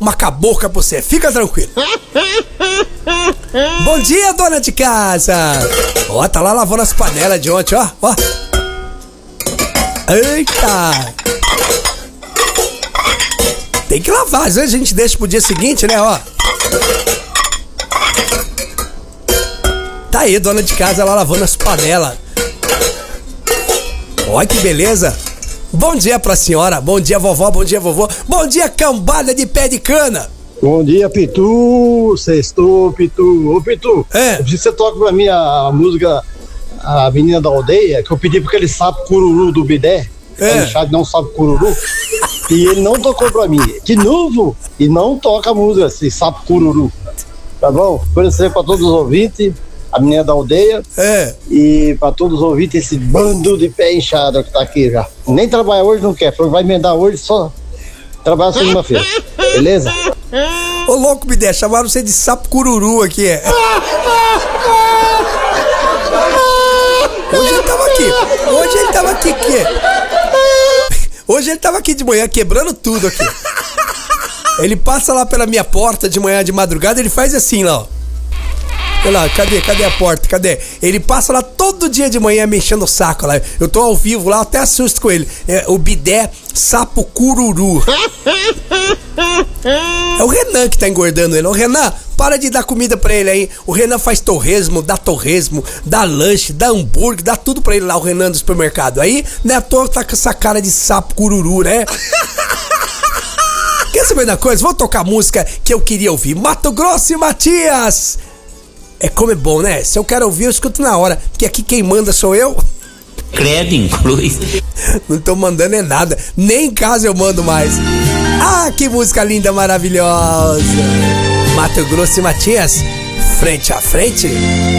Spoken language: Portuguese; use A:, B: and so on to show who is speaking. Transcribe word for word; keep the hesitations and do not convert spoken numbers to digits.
A: uma cabocla pra você, fica tranquilo. Bom dia, dona de casa. Ó, tá lá lavando as panelas de ontem, ó, ó. Eita. Tem que lavar, às vezes a gente deixa pro dia seguinte, né, ó. Tá aí, dona de casa, lá lavando as panelas. Olha que beleza. Bom dia pra senhora, bom dia vovó, bom dia vovô, bom dia cambada de pé de cana.
B: Bom dia, Pitu, sextou, Pitu. Ô, Pitu,
A: é.
B: eu preciso que você toque pra mim a, a música A Menina da Aldeia, que eu pedi pra aquele sapo cururu do Bidé,
A: é.
B: que não sabe cururu, e ele não tocou pra mim. De novo, e não toca a música, esse sapo cururu. Tá bom? Oferecer pra todos os ouvintes, a Menina da Aldeia,
A: é.
B: E pra todos os ouvintes, esse bando de pé inchado que tá aqui já. Nem trabalhar hoje não quer, falou que vai emendar hoje, só trabalha segunda-feira, beleza?
A: Ô louco, me deixa, chamaram você de sapo cururu aqui, é. Hoje ele tava aqui, hoje ele tava aqui, que... Hoje ele tava aqui de manhã quebrando tudo aqui. Ele passa lá pela minha porta de manhã, de madrugada, ele faz assim lá, ó. Olha lá, cadê, cadê a porta, cadê? Ele passa lá todo dia de manhã me enchendo o saco lá. Eu tô ao vivo lá, até assusto com ele. É o Bidé Sapo Cururu. É o Renan que tá engordando ele. Ô Renan, para de dar comida pra ele aí. O Renan faz torresmo, dá torresmo, dá lanche, dá hambúrguer, dá tudo pra ele lá, o Renan do supermercado. Aí, né, à toa tá com essa cara de sapo cururu, né? Quer saber da coisa? Vou tocar a música que eu queria ouvir. Mato Grosso e Matias. É como é bom, né? Se eu quero ouvir, eu escuto na hora. Porque aqui quem manda sou eu.
C: Credo, inclui.
A: Não tô mandando é nada. Nem em casa eu mando mais. Ah, que música linda, maravilhosa. Mato Grosso e Matias, frente a frente.